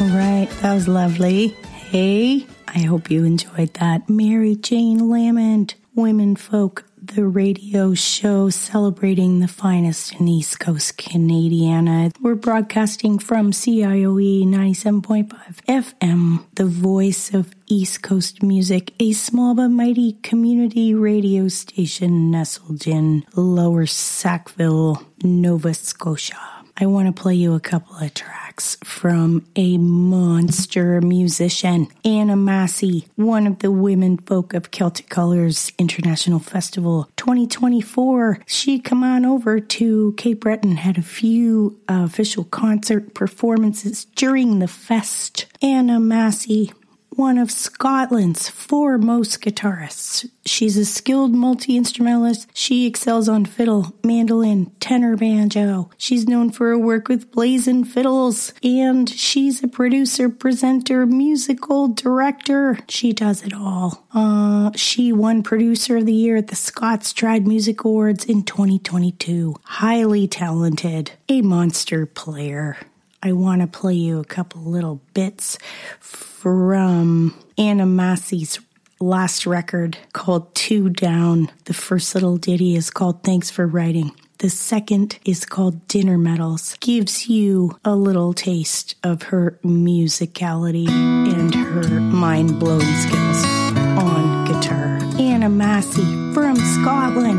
Right, that was lovely. Hey, I hope you enjoyed that. Mary Jane Lamond, Women Folk, the radio show celebrating the finest in East Coast Canadiana. We're broadcasting from CIOE 97.5 FM, the voice of East Coast music, a small but mighty community radio station nestled in Lower Sackville, Nova Scotia. I want to play you a couple of tracks from a monster musician, Anna Massey, one of the Women Folk of Celtic Colors International Festival 2024. She come on over to Cape Breton, had a few official concert performances during the fest. Anna Massey, one of Scotland's foremost guitarists. She's a skilled multi-instrumentalist. She excels on fiddle, mandolin, tenor banjo. She's known for her work with Blazin' Fiddles, and she's a producer, presenter, musical director. She does it all. She won Producer of the Year at the Scotstrad Music Awards in 2022. Highly talented, a monster player. I want to play you a couple little bits from Anna Massey's last record called Two Down. The first little ditty is called Thanks for Writing. The second is called Dinner Medals. Gives you a little taste of her musicality and her mind-blowing skills on guitar. Anna Massey from Scotland.